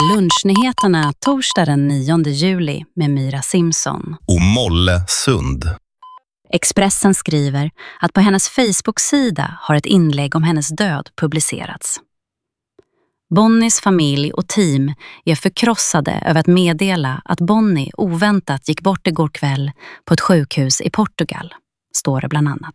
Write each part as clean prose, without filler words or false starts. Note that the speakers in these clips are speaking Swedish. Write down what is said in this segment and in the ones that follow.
Lunchnyheterna torsdag den 9 juli med Myra Simpson. Och Molle Sund. Expressen skriver att på hennes Facebook-sida har ett inlägg om hennes död publicerats. Bonnies familj och team är förkrossade över att meddela att Bonnie oväntat gick bort igår kväll på ett sjukhus i Portugal, står det bland annat.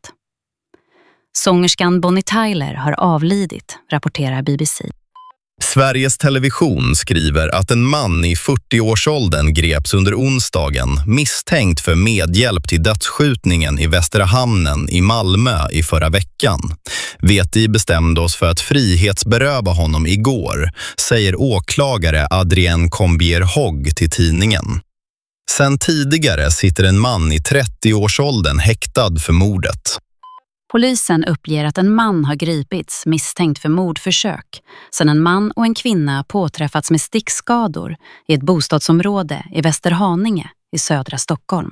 Sångerskan Bonnie Tyler har avlidit, rapporterar BBC. Sveriges Television skriver att en man i 40-årsåldern greps under onsdagen misstänkt för medhjälp till dödsskjutningen i Västra Hamnen i Malmö i förra veckan. VTI bestämde oss för att frihetsberöva honom igår, säger åklagare Adrien Combier-Hogg till tidningen. Sen tidigare sitter en man i 30-årsåldern häktad för mordet. Polisen uppger att en man har gripits misstänkt för mordförsök sedan en man och en kvinna påträffats med stickskador i ett bostadsområde i Västerhaninge i södra Stockholm.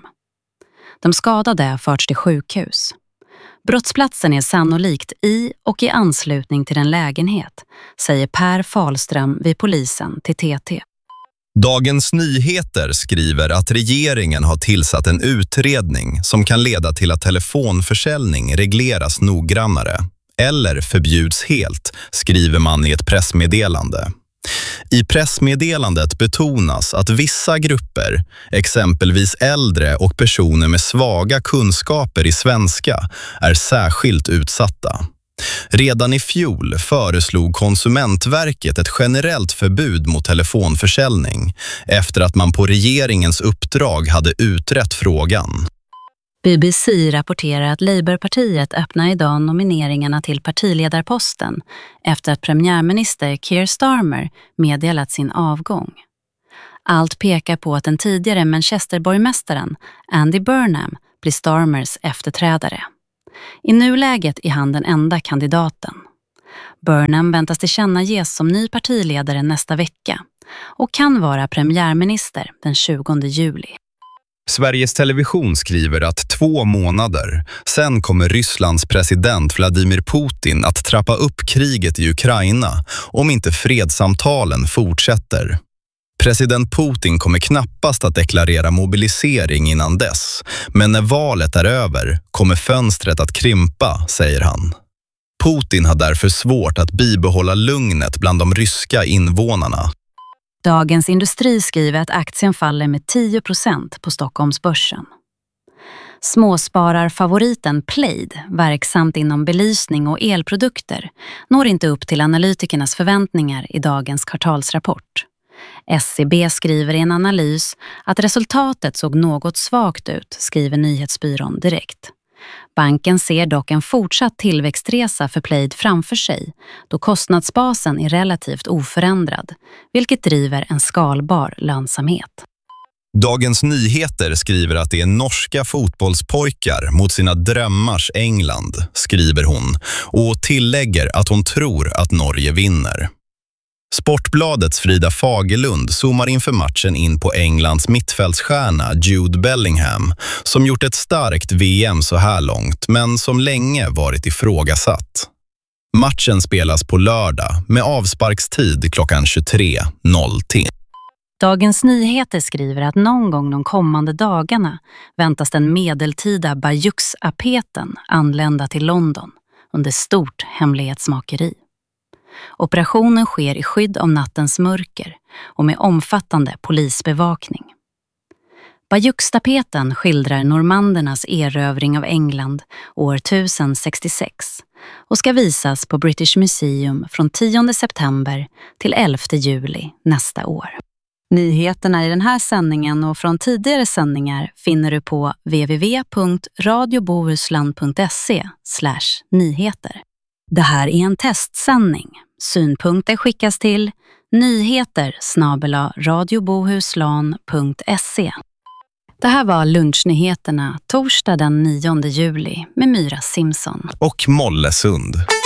De skadade förts till sjukhus. Brottsplatsen är sannolikt i och i anslutning till en lägenhet, säger Per Falström vid polisen till TT. Dagens Nyheter skriver att regeringen har tillsatt en utredning som kan leda till att telefonförsäljning regleras noggrannare eller förbjuds helt, skriver man i ett pressmeddelande. I pressmeddelandet betonas att vissa grupper, exempelvis äldre och personer med svaga kunskaper i svenska, är särskilt utsatta. Redan i fjol föreslog Konsumentverket ett generellt förbud mot telefonförsäljning efter att man på regeringens uppdrag hade utrett frågan. BBC rapporterar att Labourpartiet öppnar idag nomineringarna till partiledarposten efter att premiärminister Keir Starmer meddelat sin avgång. Allt pekar på att den tidigare Manchesterborgmästaren Andy Burnham blir Starmers efterträdare. I nuläget är han den enda kandidaten. Burnham väntas tillkännages som ny partiledare nästa vecka och kan vara premiärminister den 20 juli. Sveriges Television skriver att 2 månader sen kommer Rysslands president Vladimir Putin att trappa upp kriget i Ukraina om inte fredssamtalen fortsätter. President Putin kommer knappast att deklarera mobilisering innan dess, men när valet är över kommer fönstret att krympa, säger han. Putin har därför svårt att bibehålla lugnet bland de ryska invånarna. Dagens Industri skriver att aktien faller med 10% på Stockholmsbörsen. Småspararfavoriten Plaid, verksamt inom belysning och elprodukter, når inte upp till analytikernas förväntningar i dagens kvartalsrapport. SCB skriver i en analys att resultatet såg något svagt ut, skriver nyhetsbyrån Direkt. Banken ser dock en fortsatt tillväxtresa för Plaid framför sig, då kostnadsbasen är relativt oförändrad, vilket driver en skalbar lönsamhet. Dagens Nyheter skriver att det är norska fotbollspojkar mot sina drömmars England, skriver hon, och tillägger att hon tror att Norge vinner. Sportbladets Frida Fagerlund zoomar inför matchen in på Englands mittfältsstjärna Jude Bellingham, som gjort ett starkt VM så här långt men som länge varit ifrågasatt. Matchen spelas på lördag med avsparkstid klockan 23:00. Dagens Nyheter skriver att någon gång de kommande dagarna väntas den medeltida Bayeux-apeten anlända till London under stort hemlighetsmakeri. Operationen sker i skydd av nattens mörker och med omfattande polisbevakning. Bayeux-tapeten skildrar normandernas erövring av England år 1066 och ska visas på British Museum från 10 september till 11 juli nästa år. Nyheterna i den här sändningen och från tidigare sändningar finner du på www.radiobohuslän.se/nyheter. Det här är en testsändning. Synpunkter skickas till nyheter@radiobohuslän.se. Det här var lunchnyheterna torsdag den 9 juli med Myra Simpson och Molle Sund.